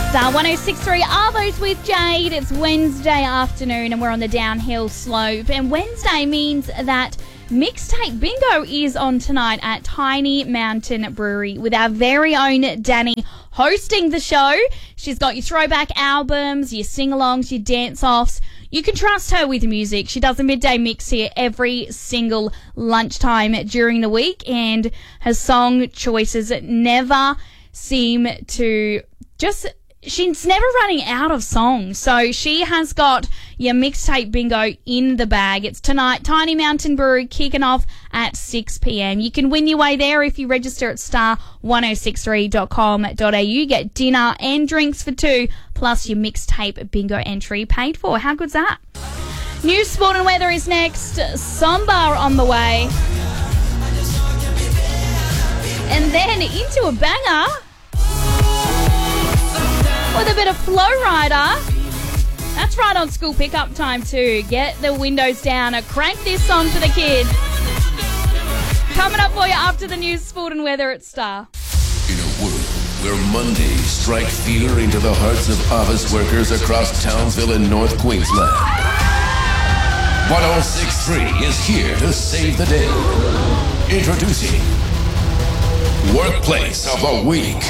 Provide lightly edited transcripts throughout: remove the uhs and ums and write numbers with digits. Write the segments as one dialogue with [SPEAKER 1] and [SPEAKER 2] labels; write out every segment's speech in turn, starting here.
[SPEAKER 1] Star 106.3 Arvos with Jade. It's Wednesday afternoon and we're on the downhill slope. And Wednesday means that Mixtape Bingo is on tonight at Tiny Mountain Brewery with our very own Danny hosting the show. She's got your throwback albums, your sing-alongs, your dance-offs. You can trust her with music. She does a midday mix here every single lunchtime during the week, and her song choices never seem to she's never running out of songs. So she has got your Mixtape Bingo in the bag. It's tonight, Tiny Mountain Brewery, kicking off at 6 p.m. You can win your way there if you register at star1063.com.au. Get dinner and drinks for two, plus your Mixtape Bingo entry paid for. How good's that? News, sport and weather is next. Samba on the way. And then into a banger with a bit of Flow Rider. That's right on school pickup time too. Get the windows down and crank this song for the kids. Coming up for you after the news, sport and weather at Star.
[SPEAKER 2] In a world where Mondays strike fear into the hearts of office workers across Townsville and North Queensland, 106.3 is here to save the day. Introducing Workplace of the Week.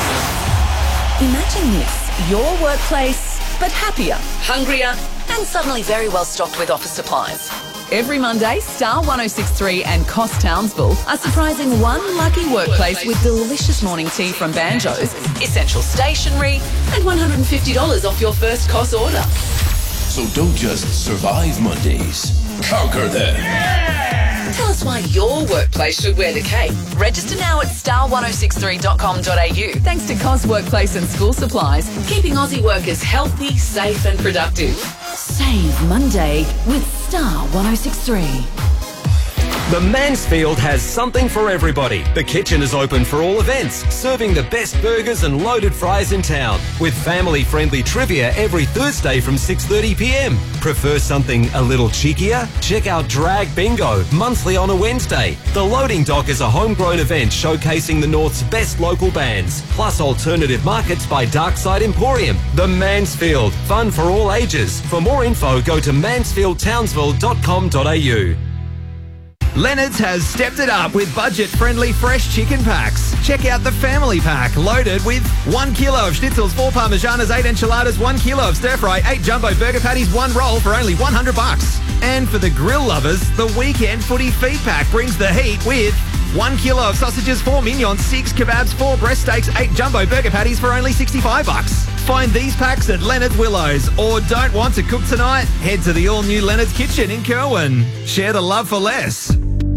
[SPEAKER 3] Imagine this, your workplace, but happier, hungrier, and suddenly very well stocked with office supplies. Every Monday, Star 106.3 and COS Townsville are surprising one lucky workplace with delicious morning tea from Banjo's, essential stationery, and $150 off your first COS order.
[SPEAKER 2] So don't just survive Mondays, conquer them.
[SPEAKER 3] Tell us why your workplace should wear the cape. Register now at star1063.com.au. Thanks to COS Workplace and School Supplies, keeping Aussie workers healthy, safe and productive. Save Monday with Star 106.3.
[SPEAKER 4] The Mansfield has something for everybody. The kitchen is open for all events, serving the best burgers and loaded fries in town, with family-friendly trivia every Thursday from 6:30 p.m. Prefer something a little cheekier? Check out Drag Bingo, monthly on a Wednesday. The Loading Dock is a homegrown event showcasing the North's best local bands, plus alternative markets by Darkside Emporium. The Mansfield, fun for all ages. For more info, go to mansfieldtownsville.com.au.
[SPEAKER 5] Leonard's has stepped it up with budget-friendly fresh chicken packs. Check out the family pack, loaded with 1 kilo of schnitzels, 4 parmesanas, 8 enchiladas, 1 kilo of stir-fry, 8 jumbo burger patties, 1 roll for only $100. And for the grill lovers, the weekend footy feed pack brings the heat with 1 kilo of sausages, 4 mignons, 6 kebabs, 4 breast steaks, 8 jumbo burger patties for only $65. Find these packs at Leonard's Willows. Or don't want to cook tonight? Head to the all-new Leonard's Kitchen in Kerwin. Share the love for less.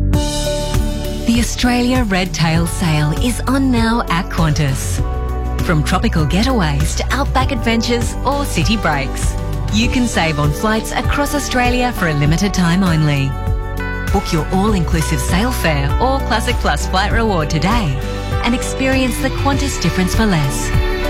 [SPEAKER 6] The Australia Red Tail Sale is on now at Qantas. From tropical getaways to outback adventures or city breaks, you can save on flights across Australia for a limited time only. Book your all-inclusive sale fare or Classic Plus flight reward today and experience the Qantas difference for less.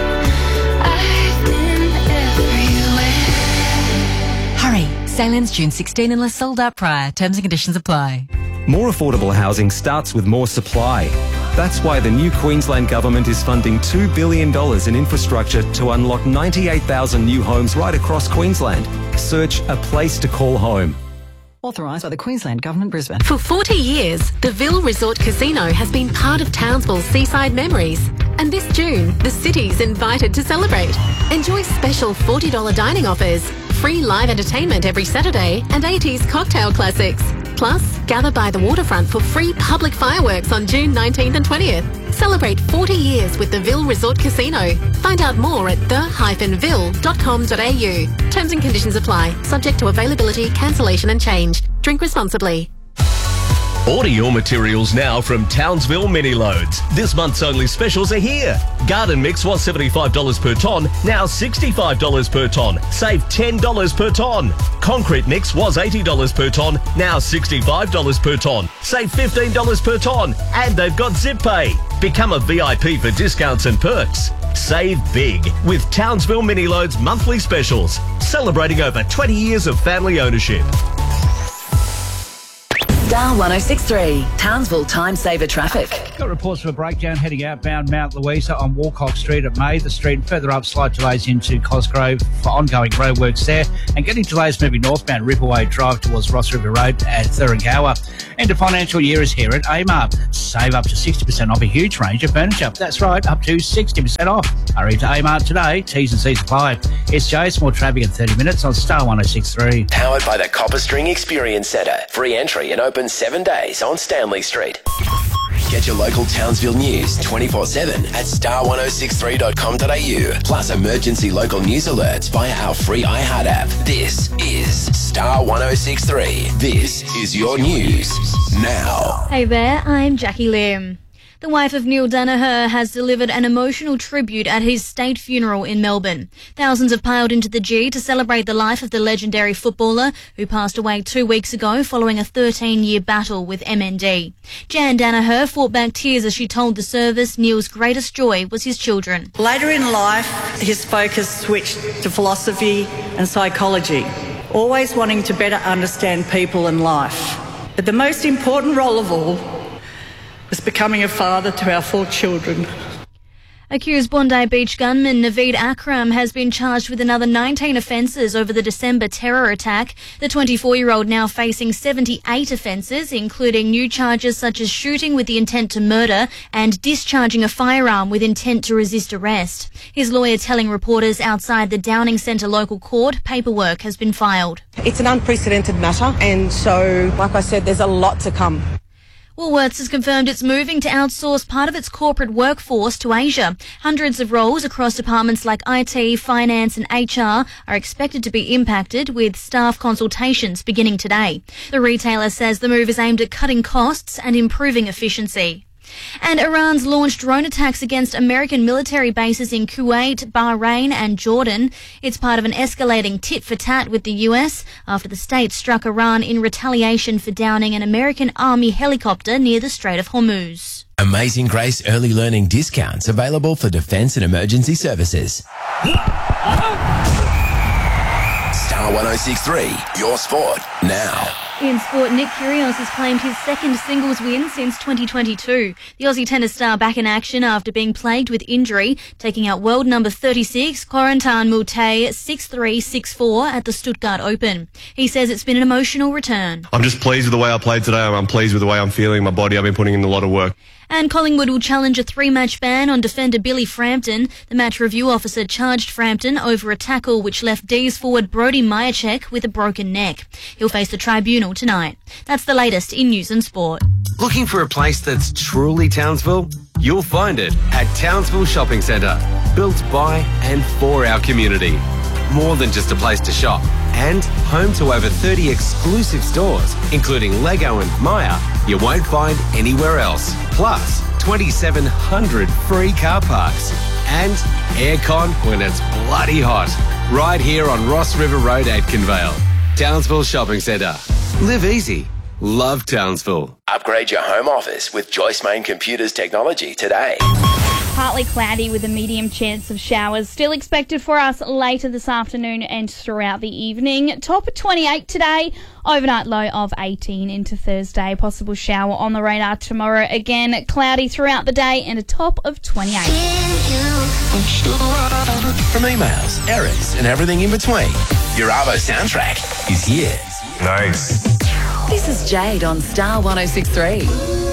[SPEAKER 6] I've been everywhere. Hurry, sail ends June 16 unless sold out prior. Terms and conditions apply.
[SPEAKER 4] More affordable housing starts with more supply. That's why the new Queensland Government is funding $2 billion in infrastructure to unlock 98,000 new homes right across Queensland. Search A Place to Call Home.
[SPEAKER 7] Authorised by the Queensland Government, Brisbane.
[SPEAKER 8] For 40 years, the Ville Resort Casino has been part of Townsville's seaside memories. And this June, the city's invited to celebrate. Enjoy special $40 dining offers, free live entertainment every Saturday, and 80s cocktail classics. Plus, gather by the waterfront for free public fireworks on June 19th and 20th. Celebrate 40 years with the Ville Resort Casino. Find out more at the-ville.com.au. Terms and conditions apply. Subject to availability, cancellation and change. Drink responsibly.
[SPEAKER 9] Order your materials now from Townsville Mini Loads. This month's only specials are here. Garden mix was $75 per tonne, now $65 per tonne. Save $10 per tonne. Concrete mix was $80 per tonne, now $65 per tonne. Save $15 per tonne. And they've got Zip Pay. Become a VIP for discounts and perks. Save big with Townsville Mini Loads monthly specials. Celebrating over 20 years of family ownership.
[SPEAKER 3] Star 106.3, Townsville Time Saver Traffic.
[SPEAKER 10] Got reports of a breakdown heading outbound Mount Louisa on Walcock Street at Mather Street, and further up slight delays into Cosgrove for ongoing roadworks there, and getting delays moving northbound Rippleway Drive towards Ross River Road at Thuringowa. End of financial year is here at Amart. Save up to 60% off a huge range of furniture. That's right, up to 60% off. Hurry to Amart today. T's and C's apply. It's Jace, more traffic in 30 minutes on Star 106.3.
[SPEAKER 2] Powered by the Copper String Experience Centre. Free entry and open 7 days on Stanley Street. Get your local Townsville news 24/7 at star1063.com.au. Plus emergency local news alerts via our free iHeart app. This is Star 106.3. This is your news now.
[SPEAKER 11] Hey there, I'm Jackie Lim. The wife of Neil Danaher has delivered an emotional tribute at his state funeral in Melbourne. Thousands have piled into the G to celebrate the life of the legendary footballer who passed away 2 weeks ago following a 13-year battle with MND. Jan Danaher fought back tears as she told the service Neil's greatest joy was his children.
[SPEAKER 12] Later in life, his focus switched to philosophy and psychology, always wanting to better understand people and life. But the most important role of all was becoming a father to our 4 children.
[SPEAKER 11] Accused Bondi Beach gunman Naveed Akram has been charged with another 19 offences over the December terror attack. The 24-year-old now facing 78 offences, including new charges such as shooting with the intent to murder and discharging a firearm with intent to resist arrest. His lawyer telling reporters outside the Downing Centre local court paperwork has been filed.
[SPEAKER 13] It's an unprecedented matter, and so, like I said, there's a lot to come.
[SPEAKER 11] Woolworths has confirmed it's moving to outsource part of its corporate workforce to Asia. Hundreds of roles across departments like IT, finance and HR are expected to be impacted, with staff consultations beginning today. The retailer says the move is aimed at cutting costs and improving efficiency. And Iran's launched drone attacks against American military bases in Kuwait, Bahrain and Jordan. It's part of an escalating tit-for-tat with the US after the state struck Iran in retaliation for downing an American Army helicopter near the Strait of Hormuz.
[SPEAKER 2] Amazing Grace early learning discounts available for defence and emergency services. Star 106.3, your sport now.
[SPEAKER 11] In sport, Nick Kyrgios has claimed his second singles win since 2022. The Aussie tennis star back in action after being plagued with injury, taking out world number 36, Corentin Moutet, 6-3, 6-4 at the Stuttgart Open. He says it's been an emotional return.
[SPEAKER 14] I'm just pleased with the way I played today. I'm pleased with the way I'm feeling. My body, I've been putting in a lot of work.
[SPEAKER 11] And Collingwood will challenge a 3-match ban on defender Billy Frampton. The match review officer charged Frampton over a tackle which left D's forward Brody Majacek with a broken neck. He'll face the tribunal tonight. That's the latest in news and sport.
[SPEAKER 4] Looking for a place that's truly Townsville? You'll find it at Townsville Shopping Centre. Built by and for our community. More than just a place to shop. And home to over 30 exclusive stores, including Lego and Maya, you won't find anywhere else. Plus, 2,700 free car parks. And aircon when it's bloody hot. Right here on Ross River Road, Aitkenvale. Townsville Shopping Centre. Live easy. Love Townsville.
[SPEAKER 2] Upgrade your home office with Joyce Main Computers technology today.
[SPEAKER 1] Partly cloudy with a medium chance of showers still expected for us later this afternoon and throughout the evening. Top of 28 today, overnight low of 18 into Thursday. Possible shower on the radar tomorrow. Again, cloudy throughout the day and a top of 28.
[SPEAKER 2] From emails, errands and everything in between, your Arvo soundtrack is here.
[SPEAKER 14] Nice.
[SPEAKER 3] This is Jade on Star 106.3.